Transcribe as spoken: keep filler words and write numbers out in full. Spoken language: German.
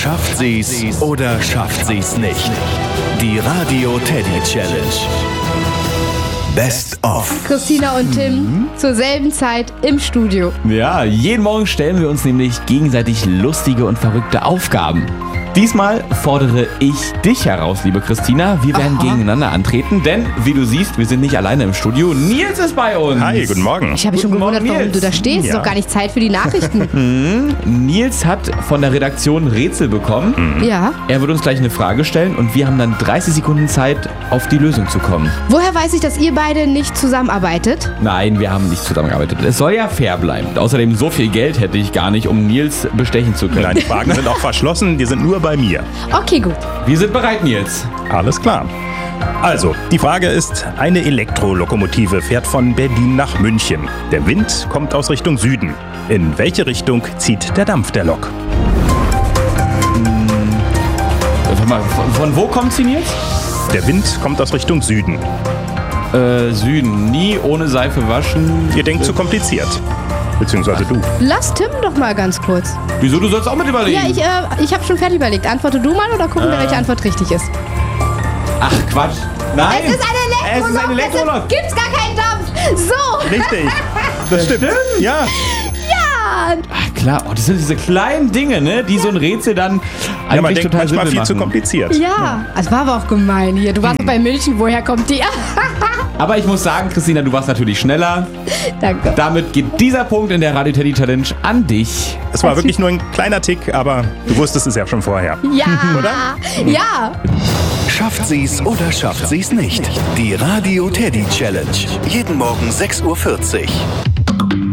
Schafft sie's oder schafft sie's nicht? Die Radio Teddy Challenge. Best of. Christina und Tim mhm. zur selben Zeit im Studio. Ja, jeden Morgen stellen wir uns nämlich gegenseitig lustige und verrückte Aufgaben. Diesmal fordere ich dich heraus, liebe Christina. Wir werden Aha. gegeneinander antreten, denn, wie du siehst, wir sind nicht alleine im Studio. Nils ist bei uns. Hi, guten Morgen. Ich habe mich schon gewundert, Morgen, warum du da stehst. Ja. Ist doch gar nicht Zeit für die Nachrichten. mhm. Nils hat von der Redaktion Rätsel bekommen. Mhm. Ja. Er wird uns gleich eine Frage stellen und wir haben dann dreißig Sekunden Zeit, auf die Lösung zu kommen. Woher weiß ich, dass ihr beide nicht zusammenarbeitet? Nein, wir haben nicht zusammengearbeitet. Es soll ja fair bleiben. Außerdem, so viel Geld hätte ich gar nicht, um Nils bestechen zu können. Nein, die Fragen sind auch verschlossen. Die sind nur bei mir. Okay, gut. Wir sind bereit, Nils. Alles klar. Also, die Frage ist, eine Elektrolokomotive fährt von Berlin nach München. Der Wind kommt aus Richtung Süden. In welche Richtung zieht der Dampf der Lok? Hm. Mal, von, von wo kommt sie jetzt? Der Wind kommt aus Richtung Süden. Äh, Süden. Nie ohne Seife waschen. Ihr denkt zu kompliziert. Beziehungsweise du. Lass Tim doch mal ganz kurz. Wieso? Du sollst auch mit überlegen. Ja, ich, äh, ich habe schon fertig überlegt. Antworte du mal oder gucken wir, äh. welche Antwort richtig ist? Ach, Quatsch. Nein. Es ist eine Elektrolok. Es ist eine Elektrolok. Gibt's gar keinen Dampf. So. Richtig. Das stimmt. Ja. Ja. Ach, klar. Oh, das sind diese kleinen Dinge, ne, die so ein Rätsel dann eigentlich ja, man denkt total manchmal viel machen. zu kompliziert. Ja. Das war aber auch gemein hier. Du warst hm. bei Milchen. Woher kommt die? Aber ich muss sagen, Christina, du warst natürlich schneller. Danke. Damit geht dieser Punkt in der Radio Teddy Challenge an dich. Es war wirklich nur ein kleiner Tick, aber du wusstest es ja schon vorher. Ja. Oder? Ja. Schafft sie's oder schafft sie's nicht? Die Radio Teddy Challenge. Jeden Morgen sechs Uhr vierzig.